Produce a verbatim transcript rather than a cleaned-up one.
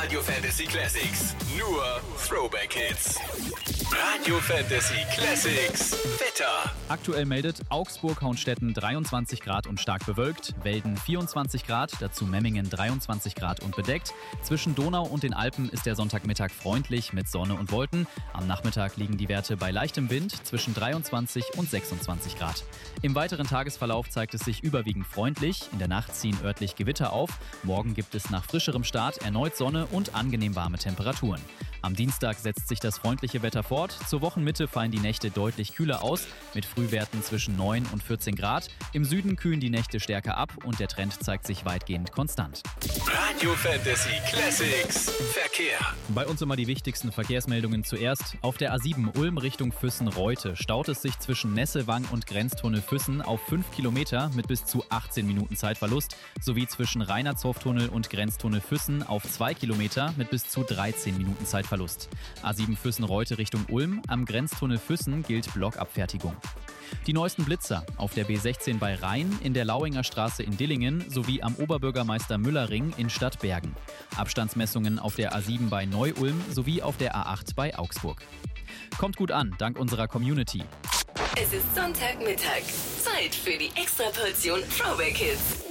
Radio Fantasy Classics. Nur Throwback Hits. Radio Fantasy Classics. Wetter. Aktuell meldet Augsburg-Hauenstetten dreiundzwanzig Grad und stark bewölkt, Welden vierundzwanzig Grad, dazu Memmingen dreiundzwanzig Grad und bedeckt. Zwischen Donau und den Alpen ist der Sonntagmittag freundlich mit Sonne und Wolken. Am Nachmittag liegen die Werte bei leichtem Wind zwischen dreiundzwanzig und sechsundzwanzig Grad. Im weiteren Tagesverlauf zeigt es sich überwiegend freundlich. In der Nacht ziehen örtlich Gewitter auf. Morgen gibt es nach frischerem Start erneut Sonne und angenehm warme Temperaturen. Am Dienstag setzt sich das freundliche Wetter fort. Zur Wochenmitte fallen die Nächte deutlich kühler aus, mit Frühwerten zwischen neun und vierzehn Grad. Im Süden kühlen die Nächte stärker ab und der Trend zeigt sich weitgehend konstant. Radio Fantasy Classics. Verkehr. Bei uns immer die wichtigsten Verkehrsmeldungen zuerst. Auf der A sieben Ulm Richtung Füssen-Reute staut es sich zwischen Nessewang und Grenztunnel-Füssen auf fünf Kilometer mit bis zu achtzehn Minuten Zeitverlust, sowie zwischen Reinhardshof-Tunnel und Grenztunnel-Füssen auf zwei Kilometer mit bis zu dreizehn Minuten Zeitverlust. A sieben Füssen-Reute Richtung Ulm. Am Grenztunnel Füssen gilt Blockabfertigung. Die neuesten Blitzer auf der B sechzehn bei Rhein, in der Lauinger Straße in Dillingen sowie am Oberbürgermeister Müller-Ring in Stadtbergen. Abstandsmessungen auf der A sieben bei Neu-Ulm sowie auf der A acht bei Augsburg. Kommt gut an, dank unserer Community. Es ist Sonntagmittag. Zeit für die Extraportion Throwback Hits.